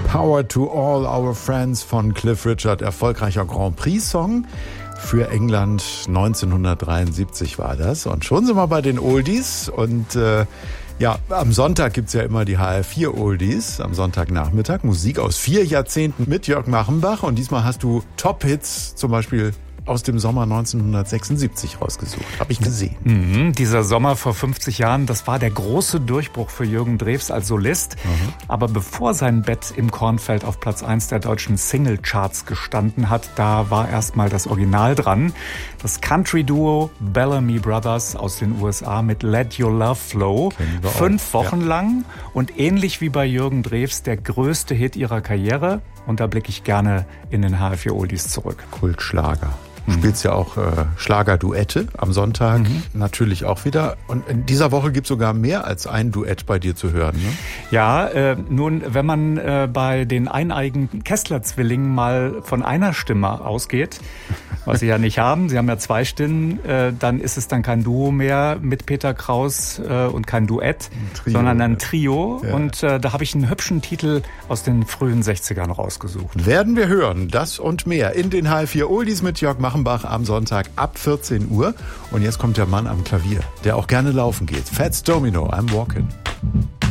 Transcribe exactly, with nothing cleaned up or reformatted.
Power to All Our Friends von Cliff Richard, erfolgreicher Grand Prix-Song für England. neunzehnhundertdreiundsiebzig war das. Und schon sind wir bei den Oldies. Und äh, ja, am Sonntag gibt's ja immer die H R vier Oldies, am Sonntagnachmittag. Musik aus vier Jahrzehnten mit Jörg Machenbach. Und diesmal hast du Top-Hits, zum Beispiel aus dem Sommer neunzehnhundertsechsundsiebzig rausgesucht. Habe ich gesehen. Mhm, dieser Sommer vor fünfzig Jahren, das war der große Durchbruch für Jürgen Drews als Solist. Mhm. Aber bevor sein Bett im Kornfeld auf Platz eins der deutschen Singlecharts gestanden hat, da war erstmal das Original dran. Das Country-Duo Bellamy Brothers aus den U S A mit Let Your Love Flow. Fünf Wochen ja. lang und ähnlich wie bei Jürgen Drews der größte Hit ihrer Karriere. Und da blicke ich gerne in den H R vier Oldies zurück. Kultschlager. Du spielst ja auch äh, Schlagerduette am Sonntag, mhm. natürlich auch wieder. Und in dieser Woche gibt es sogar mehr als ein Duett bei dir zu hören, ne? Ja, äh, nun, wenn man äh, bei den eineigen Kessler-Zwillingen mal von einer Stimme ausgeht, was sie ja nicht haben, sie haben ja zwei Stimmen, äh, dann ist es dann kein Duo mehr mit Peter Kraus äh, und kein Duett, ein Trio, sondern ein Trio. Ja. Und äh, da habe ich einen hübschen Titel aus den frühen sechzigern rausgesucht. Werden wir hören, das und mehr in den H R vier Oldies mit Jörg Machenbach am Sonntag ab vierzehn Uhr. Und jetzt kommt der Mann am Klavier, der auch gerne laufen geht. Fats Domino, I'm Walking.